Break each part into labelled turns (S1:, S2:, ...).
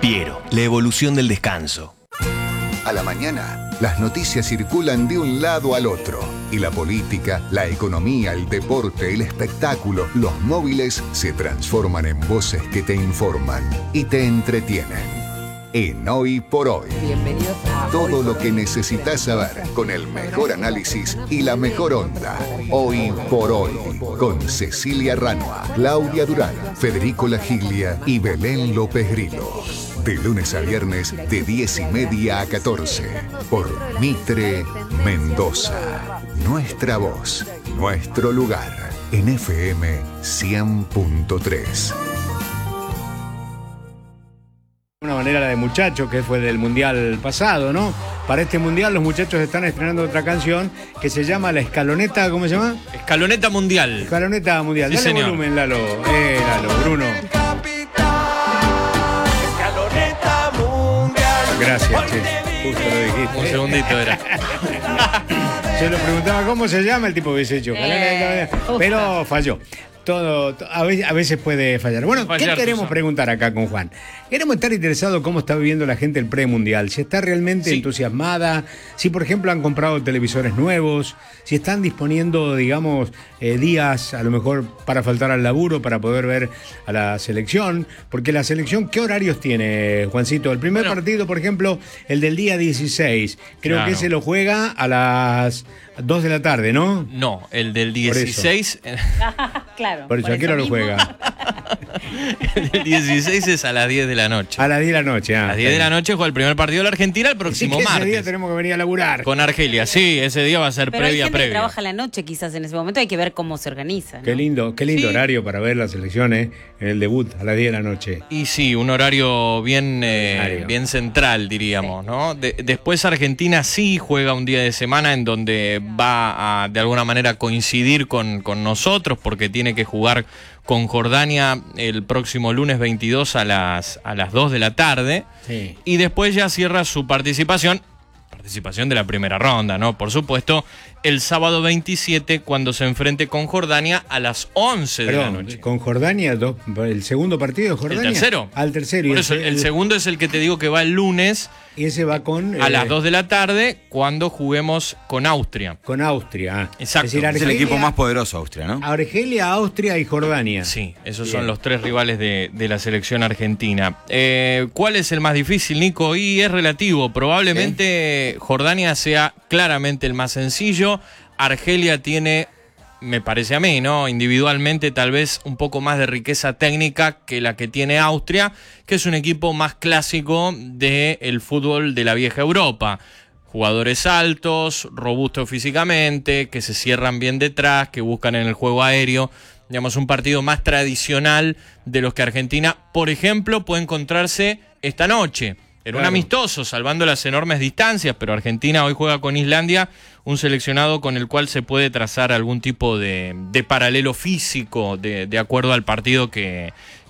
S1: Piero, la evolución del descanso.
S2: A la mañana, las noticias circulan de un lado al otro. Y la política, la economía, el deporte, el espectáculo, los móviles se transforman en voces que te informan y te entretienen. En Hoy por Hoy.
S3: Bienvenidos a
S2: Todo lo que necesitas saber con el mejor análisis y la mejor onda. Hoy por Hoy. Con Cecilia Ranua, Claudia Durán, Federico Lagiglia y Belén López Grillo. De lunes a viernes de 10:30 a 14. Por Mitre Mendoza. Nuestra voz, nuestro lugar. En FM 100.3.
S4: Una manera de muchachos que fue del mundial pasado, ¿no? Para este mundial los muchachos están estrenando otra canción que se llama La Escaloneta, ¿cómo se llama?
S5: Escaloneta Mundial.
S4: Escaloneta Mundial.
S5: Sí,
S4: Dale
S5: señor.
S4: volumen, Lalo. Lalo, Bruno.
S6: Escaloneta Mundial.
S4: Gracias, che. Justo lo dijiste.
S5: Un segundito era.
S4: Se lo preguntaba cómo se llama, el tipo hubiese hecho. Pero falló. Todo, a veces puede fallar. Bueno, ¿qué queremos preguntar acá con Juan? Queremos estar interesados cómo está viviendo la gente el premundial. Si está realmente entusiasmada, si por ejemplo han comprado televisores nuevos, si están disponiendo, digamos, días a lo mejor para faltar al laburo, para poder ver a la selección. Porque la selección, ¿qué horarios tiene, Juancito? El primer partido, por ejemplo, el del día 16. Creo que ese lo juega a las 2 de la tarde, ¿no?
S5: No, el del 16...
S3: Claro.
S4: Por eso, ¿a qué hora lo juega?
S5: El del 16 es a las 10 de la noche.
S4: A las 10 de la noche,
S5: A las 10 de la noche juega el primer partido de la Argentina el próximo martes.
S4: Ese día tenemos que venir a laburar.
S5: Con Argelia, sí, ese día va a ser
S3: Pero hay gente que
S5: previa.
S3: trabaja la noche quizás en ese momento, hay que ver cómo se organiza, ¿no?
S4: Qué lindo horario para ver las elecciones en el debut a las 10 de la noche.
S5: Y sí, un horario bien central, diríamos, ¿no? Después Argentina sí juega un día de semana en donde va a, de alguna manera, coincidir con nosotros, porque tiene que jugar con Jordania el próximo lunes 22 a las 2 de la tarde.
S4: Sí.
S5: Y después ya cierra su participación de la primera ronda, ¿no? Por supuesto, el sábado 27, cuando se enfrente con Jordania a las 11 de la noche.
S4: Con Jordania, el segundo partido de Jordania.
S5: ¿El tercero?
S4: Al tercero.
S5: Por eso, el segundo es el que te digo que va el lunes.
S4: Y ese va con...
S5: A las 2 de la tarde, cuando juguemos con Austria.
S4: Con Austria.
S5: Exacto.
S4: Es decir,
S7: Es el equipo más poderoso, Austria, ¿no?
S4: Argelia, Austria y Jordania.
S5: Sí, esos
S4: Bien.
S5: son los tres rivales de la selección argentina. ¿Cuál es el más difícil, Nico? Y es relativo. Probablemente Jordania sea claramente el más sencillo. Argelia tiene, me parece a mí, ¿no? Individualmente tal vez un poco más de riqueza técnica que la que tiene Austria, que es un equipo más clásico del fútbol de la vieja Europa. Jugadores altos, robustos físicamente, que se cierran bien detrás, que buscan en el juego aéreo. Digamos, un partido más tradicional de los que Argentina, por ejemplo, puede encontrarse esta noche. En un amistoso, salvando las enormes distancias, pero Argentina hoy juega con Islandia, un seleccionado con el cual se puede trazar algún tipo de paralelo físico de acuerdo al partido que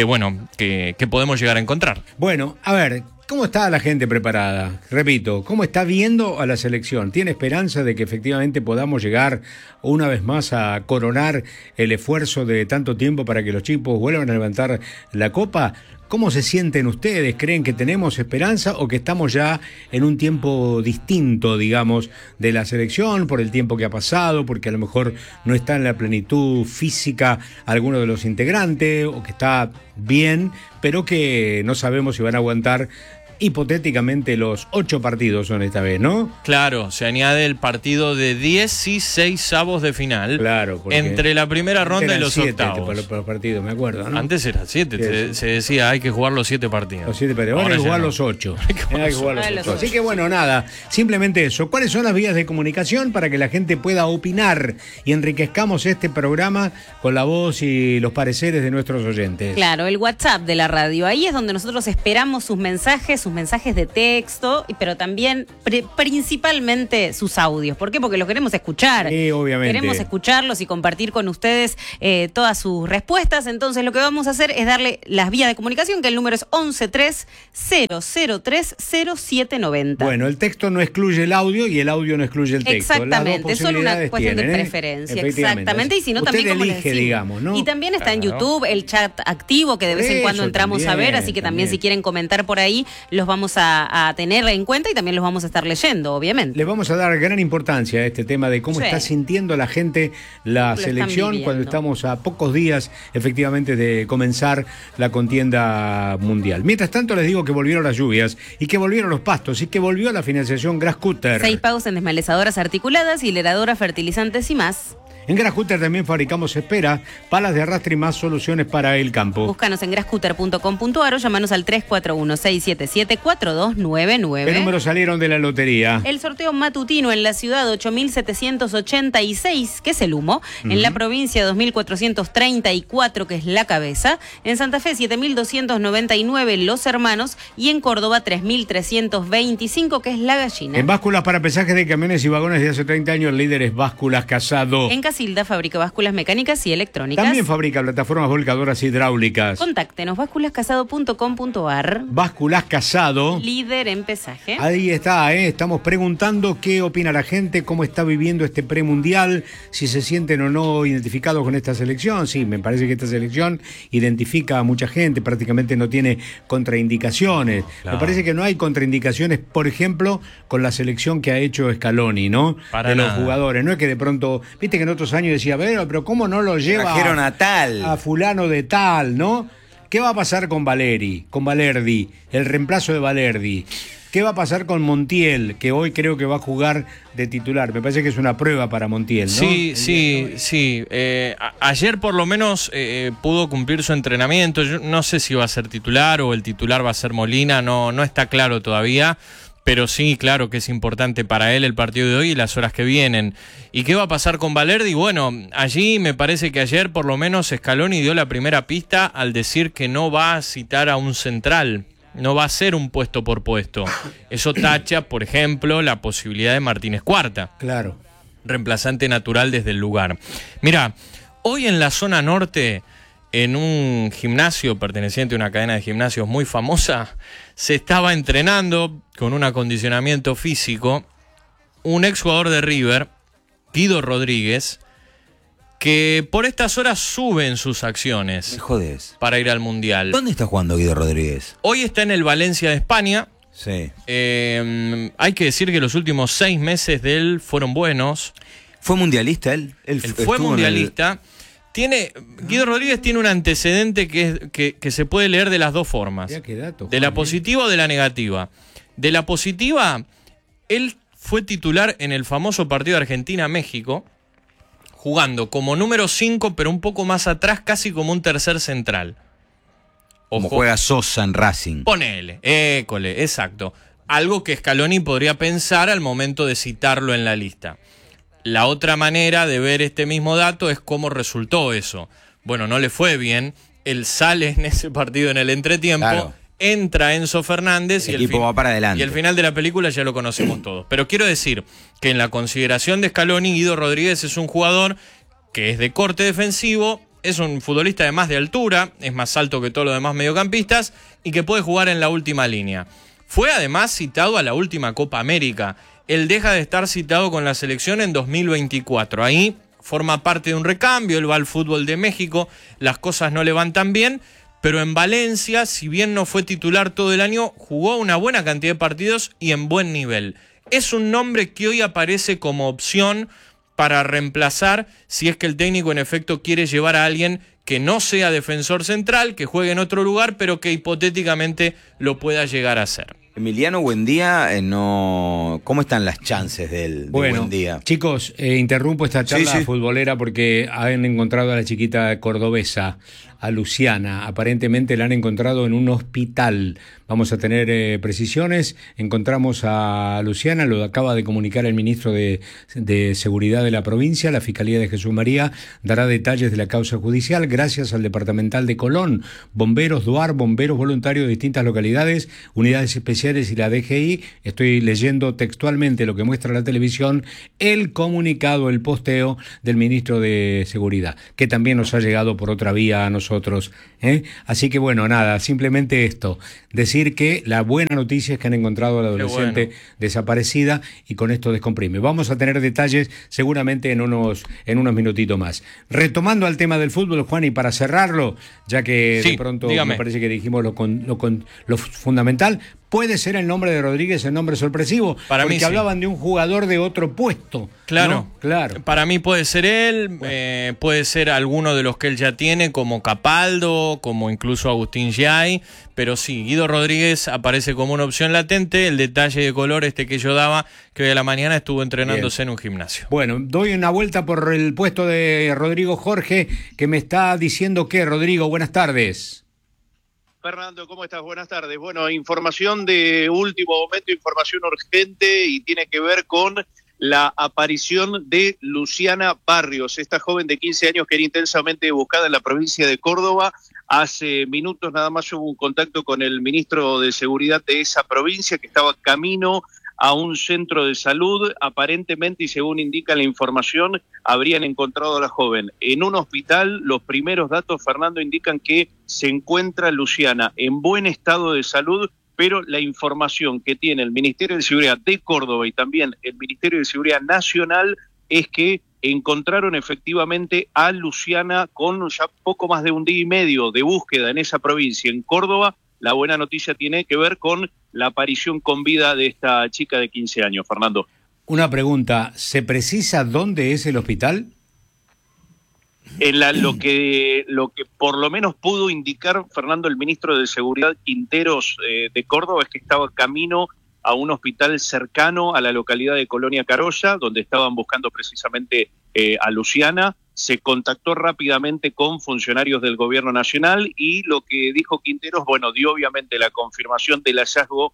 S5: podemos llegar a encontrar.
S4: Bueno, a ver, ¿cómo está la gente preparada? Repito, ¿cómo está viendo a la selección? ¿Tiene esperanza de que efectivamente podamos llegar una vez más a coronar el esfuerzo de tanto tiempo para que los chicos vuelvan a levantar la copa? ¿Cómo se sienten ustedes? ¿Creen que tenemos esperanza o que estamos ya en un tiempo distinto, digamos, de la selección por el tiempo que ha pasado, porque a lo mejor no está en la plenitud física alguno de los integrantes o que está bien, pero que no sabemos si van a aguantar hipotéticamente los 8 partidos son esta vez, ¿no?
S5: Claro, se añade el partido de 16avos de final.
S4: Claro, porque
S5: entre la primera ronda y los
S4: 7
S5: octavos.
S4: Por los partidos, me acuerdo, ¿no?
S5: Antes era 7, se decía hay que jugar los 7 partidos.
S4: Los 7 partidos, ahora hay que jugar los 8. Hay que jugar los 8. Así que bueno, nada, simplemente eso. ¿Cuáles son las vías de comunicación para que la gente pueda opinar y enriquezcamos este programa con la voz y los pareceres de nuestros oyentes?
S3: Claro, el WhatsApp de la radio, ahí es donde nosotros esperamos sus mensajes, sus mensajes de texto, pero también principalmente sus audios. ¿Por qué? Porque los queremos escuchar.
S4: Sí, obviamente.
S3: Queremos escucharlos y compartir con ustedes todas sus respuestas. Entonces lo que vamos a hacer es darle las vías de comunicación, que el número es 1130030790.
S4: Bueno, el texto no excluye el audio y el audio no excluye el texto.
S3: Exactamente, es solo una cuestión de
S4: tienen,
S3: preferencia.
S4: Efectivamente.
S3: Exactamente, y si no,
S4: Usted
S3: también como les
S4: elige,
S3: decimos.
S4: digamos, ¿no?
S3: Y también está en
S4: Claro.
S3: YouTube el chat activo, que de vez en cuando
S4: Eso
S3: entramos a ver,
S4: también,
S3: así que también
S4: también.
S3: si quieren comentar por ahí, los vamos a tener en cuenta y también los vamos a estar leyendo, obviamente.
S4: Le vamos a dar gran importancia a este tema de cómo
S3: Sí.
S4: está sintiendo la gente la
S3: Lo están
S4: selección
S3: viviendo.
S4: cuando estamos a pocos días, efectivamente, de comenzar la contienda mundial. Mientras tanto, les digo que volvieron las lluvias y que volvieron los pastos y que volvió la financiación Grasscutter.
S3: 6 pagos en desmalezadoras articuladas, hileradoras, fertilizantes y más.
S4: En Grasscutter también fabricamos espera, palas de arrastre y más soluciones para el campo.
S3: Búscanos en grasscutter.com.ar o llamanos al 341-677-4299.
S4: ¿Qué números salieron de la lotería?
S3: El sorteo matutino en la ciudad 8.786, que es el humo. En la provincia 2.434, que es la cabeza. En Santa Fe 7.299, los hermanos. Y en Córdoba 3.325, que es la gallina.
S4: En básculas para pesajes de camiones y vagones de hace 30 años, el líder es Básculas Casado.
S3: En Casilda fabrica básculas mecánicas y electrónicas.
S4: También fabrica plataformas volcadoras hidráulicas.
S3: Contáctenos, básculascasado.com.ar.
S4: Básculas Casado.
S3: Líder en pesaje.
S4: Ahí está, estamos preguntando qué opina la gente, cómo está viviendo este premundial, si se sienten o no identificados con esta selección. Sí, me parece que esta selección identifica a mucha gente, prácticamente no tiene contraindicaciones.
S5: Claro.
S4: Me parece que no hay contraindicaciones, por ejemplo, con la selección que ha hecho Scaloni, ¿no?
S5: Para
S4: de los
S5: nada.
S4: jugadores. No es que de pronto, viste que en otros años decía, pero ¿cómo no lo lleva
S7: Trajeron a tal.
S4: a fulano de tal, ¿no? ¿Qué va a pasar con Valerdi, el reemplazo de Valerdi? ¿Qué va a pasar con Montiel, que hoy creo que va a jugar de titular? Me parece que es una prueba para Montiel, ¿no?
S5: Sí. Ayer por lo menos pudo cumplir su entrenamiento. Yo no sé si va a ser titular o el titular va a ser Molina, no está claro todavía. Pero sí, claro que es importante para él el partido de hoy y las horas que vienen. ¿Y qué va a pasar con Valerdi? Bueno, allí me parece que ayer por lo menos Scaloni dio la primera pista al decir que no va a citar a un central. No va a ser un puesto por puesto. Eso tacha, por ejemplo, la posibilidad de Martínez Cuarta,
S4: Claro.
S5: reemplazante natural desde el lugar. Mira, hoy en la zona norte, en un gimnasio perteneciente a una cadena de gimnasios muy famosa, se estaba entrenando con un acondicionamiento físico un exjugador de River, Guido Rodríguez, que por estas horas sube en sus acciones
S7: Me jodés.
S5: para ir al Mundial.
S7: ¿Dónde está jugando Guido Rodríguez?
S5: Hoy está en el Valencia de España.
S7: Sí.
S5: Hay que decir que los últimos 6 meses de él fueron buenos.
S7: ¿Fue mundialista él?
S5: Él fue
S7: estuvo en el-
S5: mundialista. Guido Rodríguez tiene un antecedente que se puede leer de las dos formas.
S4: Mirá qué dato,
S5: De la
S4: Juan,
S5: positiva o de la negativa. De la positiva, él fue titular en el famoso partido de Argentina-México, jugando como número 5, pero un poco más atrás, casi como un tercer central.
S7: Como juega Sosa en Racing.
S5: Ponele, école, exacto. Algo que Scaloni podría pensar al momento de citarlo en la lista. La otra manera de ver este mismo dato es cómo resultó eso. Bueno, no le fue bien. Él sale en ese partido en el entretiempo.
S7: Claro.
S5: Entra Enzo Fernández
S7: El
S5: y
S7: equipo va para adelante.
S5: Y el final de la película ya lo conocemos todos. Pero quiero decir que en la consideración de Scaloni, Guido Rodríguez es un jugador que es de corte defensivo, es un futbolista de más de altura, es más alto que todos los demás mediocampistas y que puede jugar en la última línea. Fue además citado a la última Copa América. Él deja de estar citado con la selección en 2024. Ahí forma parte de un recambio, él va al fútbol de México, las cosas no le van tan bien, pero en Valencia, si bien no fue titular todo el año, jugó una buena cantidad de partidos y en buen nivel. Es un nombre que hoy aparece como opción para reemplazar si es que el técnico en efecto quiere llevar a alguien que no sea defensor central, que juegue en otro lugar, pero que hipotéticamente lo pueda llegar a hacer.
S7: Emiliano Buendía, no. ¿Cómo están las chances de
S4: Bueno,
S7: Buendía?
S4: chicos, interrumpo esta charla
S7: Sí, sí.
S4: futbolera porque han encontrado a la chiquita cordobesa, a Luciana. Aparentemente la han encontrado en un hospital. Vamos a tener precisiones. Encontramos a Luciana, lo acaba de comunicar el ministro de Seguridad de la provincia. La Fiscalía de Jesús María dará detalles de la causa judicial gracias al Departamental de Colón, bomberos, DUAR, bomberos voluntarios de distintas localidades, unidades especiales y la DGI. Estoy leyendo textualmente lo que muestra la televisión, el comunicado, el posteo del ministro de Seguridad, que también nos ha llegado por otra vía a nosotros. Así que bueno, nada, simplemente esto, decir que la buena noticia es que han encontrado a la adolescente desaparecida y con esto descomprime. Vamos a tener detalles seguramente en unos minutitos más. Retomando al tema del fútbol, Juan, y para cerrarlo, ya que de pronto me parece que dijimos lo fundamental, puede ser el nombre de Rodríguez el nombre sorpresivo,
S5: para
S4: porque
S5: mí sí.
S4: Hablaban de un jugador de otro puesto.
S5: Claro,
S4: ¿no? Claro.
S5: Para mí puede ser él, puede ser alguno de los que él ya tiene, como Capaldo, como incluso Agustín Giai, pero sí, Guido Rodríguez aparece como una opción latente. El detalle de color que yo daba, que hoy a la mañana estuvo entrenándose en un gimnasio.
S4: Bueno, doy una vuelta por el puesto de Rodrigo Jorge, que me está diciendo que, Rodrigo, buenas tardes.
S8: Fernando, ¿cómo estás? Buenas tardes. Bueno, información de último momento, información urgente y tiene que ver con la aparición de Luciana Barrios, esta joven de 15 años que era intensamente buscada en la provincia de Córdoba. Hace minutos nada más hubo un contacto con el ministro de Seguridad de esa provincia que estaba camino a un centro de salud. Aparentemente, y según indica la información, habrían encontrado a la joven en un hospital. Los primeros datos, Fernando, indican que se encuentra Luciana en buen estado de salud, pero la información que tiene el Ministerio de Seguridad de Córdoba y también el Ministerio de Seguridad Nacional es que encontraron efectivamente a Luciana con ya poco más de un día y medio de búsqueda en esa provincia, en Córdoba. La buena noticia tiene que ver con la aparición con vida de esta chica de 15 años, Fernando.
S4: Una pregunta, ¿se precisa dónde es el hospital?
S8: Lo que por lo menos pudo indicar, Fernando, el ministro de Seguridad Quinteros de Córdoba, es que estaba camino a un hospital cercano a la localidad de Colonia Carolla, donde estaban buscando precisamente a Luciana. Se contactó rápidamente con funcionarios del gobierno nacional y lo que dijo Quinteros, bueno, dio obviamente la confirmación del hallazgo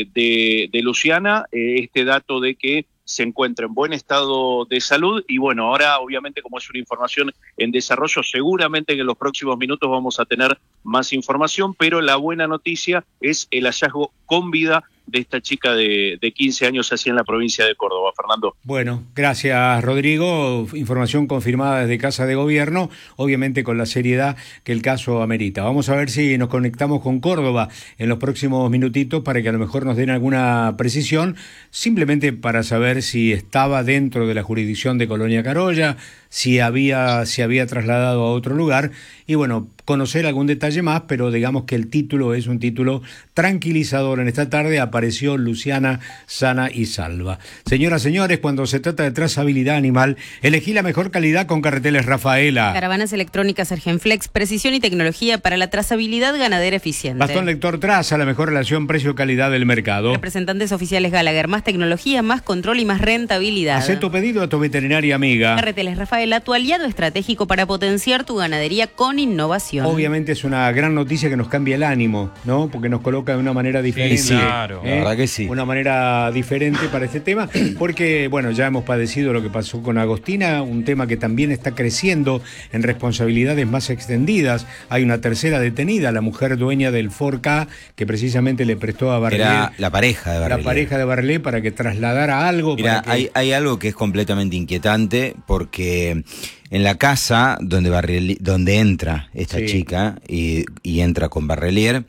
S8: de Luciana, este dato de que se encuentra en buen estado de salud y bueno, ahora obviamente como es una información en desarrollo, seguramente que en los próximos minutos vamos a tener más información, pero la buena noticia es el hallazgo con vida de esta chica de 15 años así en la provincia de Córdoba, Fernando.
S4: Bueno, gracias Rodrigo, información confirmada desde Casa de Gobierno, obviamente con la seriedad que el caso amerita. Vamos a ver si nos conectamos con Córdoba en los próximos minutitos para que a lo mejor nos den alguna precisión, simplemente para saber si estaba dentro de la jurisdicción de Colonia Carolla, si se había trasladado a otro lugar y bueno, conocer algún detalle más, pero digamos que el título es un título tranquilizador. En esta tarde apareció Luciana sana y salva. Señoras, señores, cuando se trata de trazabilidad animal, elegí la mejor calidad con Carreteles Rafaela.
S3: Caravanas electrónicas Argenflex, precisión y tecnología para la trazabilidad ganadera eficiente.
S4: Bastón lector Traza, la mejor relación precio-calidad del mercado.
S3: Representantes oficiales Gallagher, más tecnología, más control y más rentabilidad.
S4: Hacé tu pedido a tu veterinaria amiga.
S3: Carreteles Rafaela, tu aliado estratégico para potenciar tu ganadería con innovación.
S4: Obviamente es una gran noticia que nos cambia el ánimo, ¿no? Porque nos coloca de una manera diferente.
S7: Sí, claro, la verdad que sí.
S4: Una manera diferente para este tema, porque, bueno, ya hemos padecido lo que pasó con Agostina, un tema que también está creciendo en responsabilidades más extendidas. Hay una tercera detenida, la mujer dueña del 4K, que precisamente le prestó a Barrelé.
S7: Era la pareja de Barrelé.
S4: La pareja de Barrelé para que trasladara algo.
S7: Mira,
S4: para que...
S7: hay algo que es completamente inquietante, porque en la casa donde entra esta chica y entra con Barrelier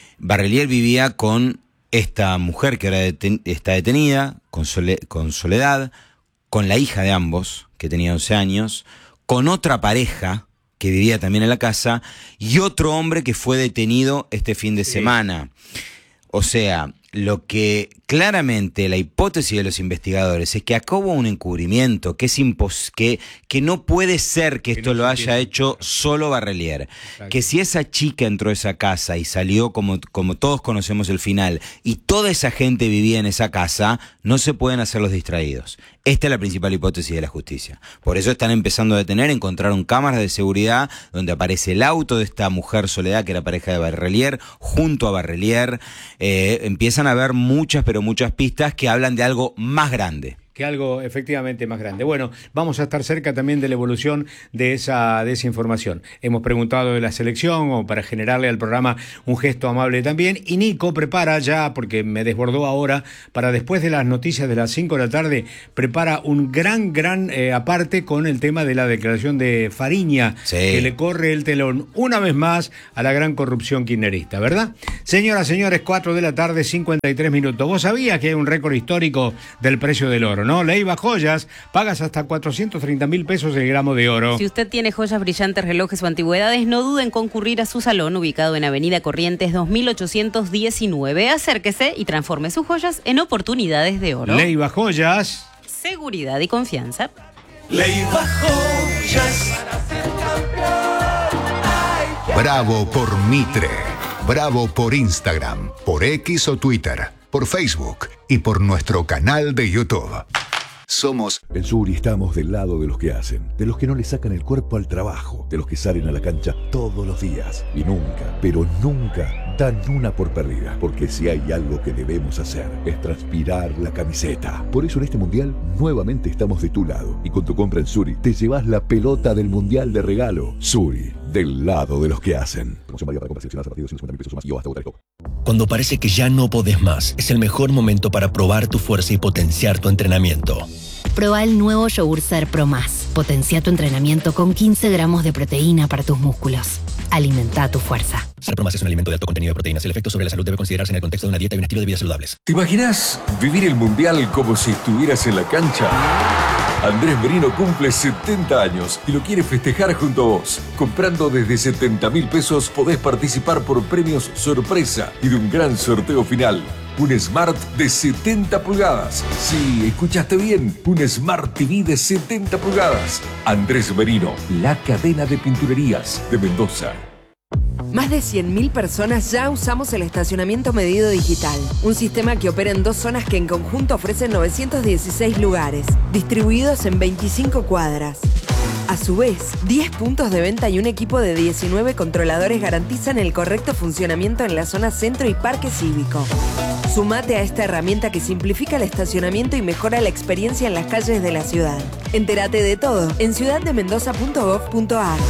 S7: vivía con esta mujer que ahora está detenida, con Soledad, con la hija de ambos, que tenía 11 años, con otra pareja que vivía también en la casa, y otro hombre que fue detenido este fin de semana. O sea, lo que claramente la hipótesis de los investigadores es que acá hubo un encubrimiento, que es que no puede ser que esto lo haya hecho solo Barrelier. Exacto. Que si esa chica entró a esa casa y salió como todos conocemos el final, y toda esa gente vivía en esa casa, no se pueden hacer los distraídos. Esta es la principal hipótesis de la justicia. Por eso están empezando a detener, encontraron cámaras de seguridad donde aparece el auto de esta mujer Soledad, que era pareja de Barrelier, junto a Barrelier. Empiezan a haber muchas, pero muchas pistas que hablan de algo más grande.
S4: Que algo efectivamente más grande. Bueno, vamos a estar cerca también de la evolución de esa información. Hemos preguntado de la selección, o para generarle al programa un gesto amable también, y Nico prepara ya, porque me desbordó ahora, para después de las noticias de las 5 de la tarde, prepara un gran aparte con el tema de la declaración de Fariña, sí, que le corre el telón una vez más a la gran corrupción kirchnerista, ¿verdad? Señoras, señores, 4 de la tarde, 53 minutos. ¿Vos sabías que hay un récord histórico del precio del oro, no? Leiva Joyas, pagas hasta 430.000 pesos el gramo de oro.
S3: Si usted tiene joyas, brillantes, relojes o antigüedades, no duden en concurrir a su salón, ubicado en Avenida Corrientes 2819. Acérquese y transforme sus joyas en oportunidades de oro.
S4: Leiva Joyas.
S3: Seguridad y confianza.
S6: Leiva Joyas.
S2: Bravo por Mitre. Bravo por Instagram, por X o Twitter, por Facebook y por nuestro canal de YouTube. Somos...
S9: En Suri estamos del lado de los que hacen, de los que no le sacan el cuerpo al trabajo, de los que salen a la cancha todos los días y nunca, pero nunca dan una por perdida, porque si hay algo que debemos hacer es transpirar la camiseta. Por eso en este mundial nuevamente estamos de tu lado, y con tu compra en Suri te llevas la pelota del mundial de regalo. Suri, del lado de los que hacen. Promoción válida para compras seleccionadas a partir de 250.000 pesos o más y o hasta Botarecop.
S1: Cuando parece que ya no podés más, es el mejor momento para probar tu fuerza y potenciar tu entrenamiento.
S10: Proba el nuevo yogur Ser Pro Más. Potencia tu entrenamiento con 15 gramos de proteína para tus músculos. Alimenta tu fuerza.
S1: Ser Pro Más es un alimento de alto contenido de proteínas. El efecto sobre la salud debe considerarse en el contexto de una dieta y un estilo de vida saludables.
S9: ¿Te imaginas vivir el mundial como si estuvieras en la cancha? Andrés Merino cumple 70 años y lo quiere festejar junto a vos. Comprando desde 70.000 pesos podés participar por premios sorpresa y de un gran sorteo final. Un Smart de 70 pulgadas. Sí, escuchaste bien. Un Smart TV de 70 pulgadas. Andrés Merino, la cadena de pinturerías de Mendoza.
S11: Más de 100.000 personas ya usamos el estacionamiento medido digital, un sistema que opera en 2 zonas que en conjunto ofrecen 916 lugares, distribuidos en 25 cuadras. A su vez, 10 puntos de venta y un equipo de 19 controladores garantizan el correcto funcionamiento en la zona centro y parque cívico. Sumate a esta herramienta que simplifica el estacionamiento y mejora la experiencia en las calles de la ciudad. Entérate de todo en ciudaddemendoza.gov.ar.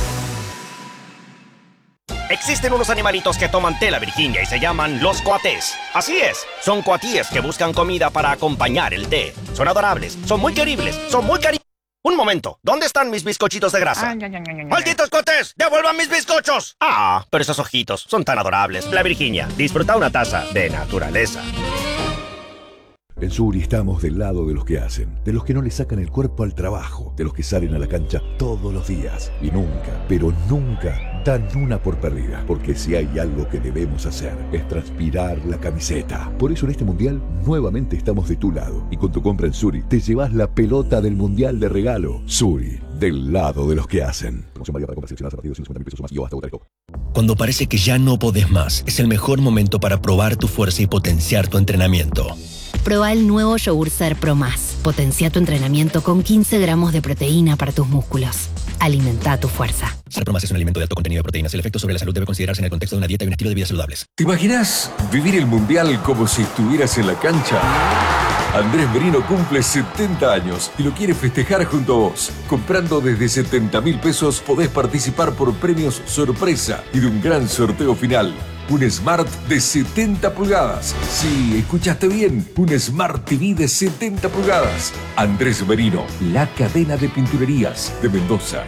S12: Existen unos animalitos que toman té la Virginia y se llaman los coatés. Así es, son coatíes que buscan comida para acompañar el té. Son adorables, son muy queribles, son muy cariñosos. Un momento, ¿dónde están mis bizcochitos de grasa? ¡Malditos coatés! ¡Devuelvan mis bizcochos! Ah, pero esos ojitos son tan adorables. La Virginia, disfruta una taza de naturaleza.
S9: En Suri estamos del lado de los que hacen, de los que no le sacan el cuerpo al trabajo, de los que salen a la cancha todos los días y nunca, pero nunca dan una por perdida, porque si hay algo que debemos hacer es transpirar la camiseta. Por eso en este mundial nuevamente estamos de tu lado, y con tu compra en Suri te llevas la pelota del mundial de regalo. Suri, del lado de los que hacen. Promoción válida para compras seleccionadas a partir de 250.000 pesos o más y o hasta Botarecop.
S1: Cuando parece que ya no podés más, es el mejor momento para probar tu fuerza y potenciar tu entrenamiento.
S10: Proba el nuevo yogur Ser Pro Más. Potencia tu entrenamiento con 15 gramos de proteína para tus músculos. Alimenta tu fuerza.
S1: Ser Pro Más es un alimento de alto contenido de proteínas. El efecto sobre la salud debe considerarse en el contexto de una dieta y un estilo de vida saludables.
S9: ¿Te imaginas vivir el mundial como si estuvieras en la cancha? Andrés Merino cumple 70 años y lo quiere festejar junto a vos. Comprando desde 70.000 pesos podés participar por premios sorpresa y de un gran sorteo final. Un Smart de 70 pulgadas. Sí, escuchaste bien. Un Smart TV de 70 pulgadas. Andrés Merino, la cadena de pinturerías de Mendoza.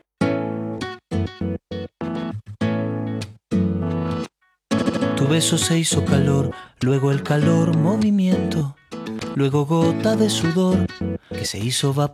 S13: Tu beso se hizo calor, luego el calor movimiento, luego gota de sudor que se hizo vapor.